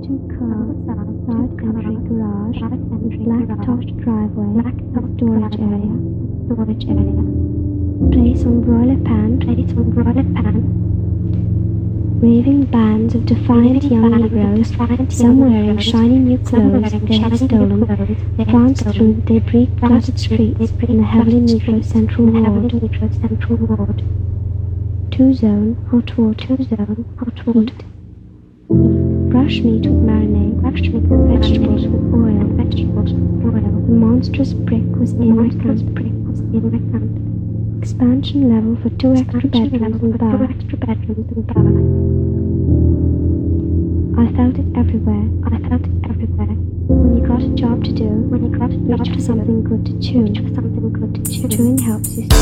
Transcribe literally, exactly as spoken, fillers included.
Two cars, side entry garage, black-topped driveway, storage area, storage area. Place on broiler pan, place on broiler pan. Waving bands of defiant young Negroes, some wearing shiny new clothes they had stolen, pranced through the debris-cluttered streets in the heavily Negro Central Ward. Two-zone hot water, two-zone hot water. Brush meat with marinade, brush meat with vegetables with oil, vegetables with oil. The monstrous brick was in my hand, brick was in my hand. Expansion level for two extra bedrooms and bar. Two extra bedrooms and bar. I felt it everywhere. I felt it everywhere. When you got a job to do, when you got a job reach for something good to chew, reach for something good to chew. Chewing helps you.